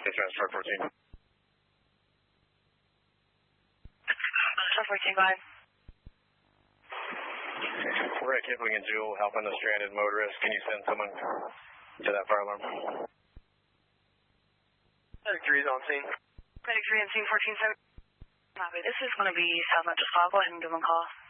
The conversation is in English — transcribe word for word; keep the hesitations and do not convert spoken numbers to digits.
Dispatch, truck fourteen. Truck fourteen, go ahead. We're at Kipling and Jewel helping a stranded motorist. Can you send someone to that fire alarm? Medic three is on scene. Medic three on scene fourteen seven. Copy. This is going to be South Metro Spa. Go ahead and give them a call.